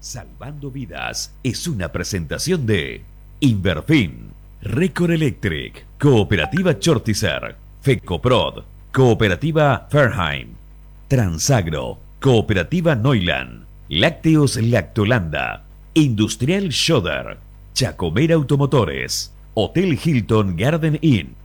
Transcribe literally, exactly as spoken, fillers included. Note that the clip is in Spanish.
Salvando Vidas es una presentación de Inverfin, Recor Electric, Cooperativa Chortizer, Fecoprod, Cooperativa Fairheim, Transagro, Cooperativa Neuland, Lácteos Lactolanda, Industrial Schoder, Chacomer Automotores, Hotel Hilton Garden Inn,